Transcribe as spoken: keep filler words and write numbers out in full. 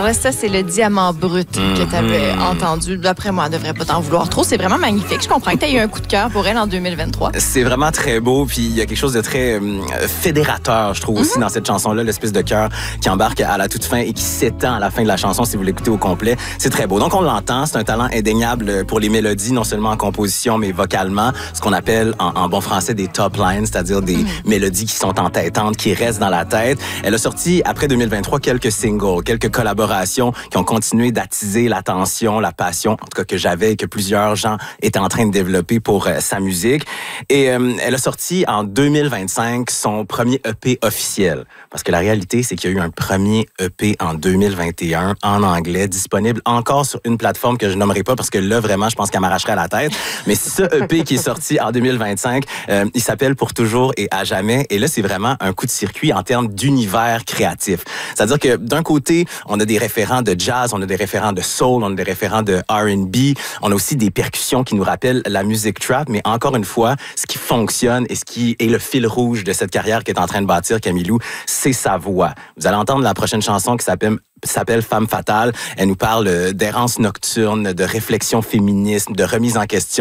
Ouais, ça, c'est le diamant brut mm-hmm. que tu avais entendu. D'après moi, elle ne devrait pas t'en vouloir trop. C'est vraiment magnifique. Je comprends que tu as eu un coup de cœur pour elle en deux mille vingt-trois. C'est vraiment très beau. Puis il y a quelque chose de très euh, fédérateur, je trouve, mm-hmm. aussi dans cette chanson-là. L'espèce de cœur qui embarque à la toute fin et qui s'étend à la fin de la chanson si vous l'écoutez au complet. C'est très beau. Donc, on l'entend. C'est un talent indéniable pour les mélodies, non seulement en composition, mais vocalement. Ce qu'on appelle en, en bon français des top lines, c'est-à-dire des mm-hmm. mélodies qui sont entêtantes, qui restent dans la tête. Elle a sorti, après deux mille vingt-trois, quelques singles, quelques collaborations qui ont continué d'attiser l'attention, la passion, en tout cas que j'avais et que plusieurs gens étaient en train de développer pour euh, sa musique. Et euh, elle a sorti en deux mille vingt-cinq son premier E P officiel. Parce que la réalité, c'est qu'il y a eu un premier E P en deux mille vingt et un en anglais, disponible encore sur une plateforme que je nommerai pas parce que là, vraiment, je pense qu'elle m'arracherait la tête. Mais ce E P qui est sorti en deux mille vingt-cinq, euh, il s'appelle Pour toujours et à jamais. Et là, c'est vraiment un coup de circuit en termes d'univers créatif. C'est-à-dire que d'un côté, on a des référents de jazz, on a des référents de soul, on a des référents de R and B, on a aussi des percussions qui nous rappellent la musique trap, mais encore une fois, ce qui fonctionne et ce qui est le fil rouge de cette carrière qu'est en train de bâtir Camille Lou, c'est sa voix. Vous allez entendre la prochaine chanson qui s'appelle s'appelle Femme fatale. Elle nous parle d'errance nocturne, de réflexion féministe, de remise en question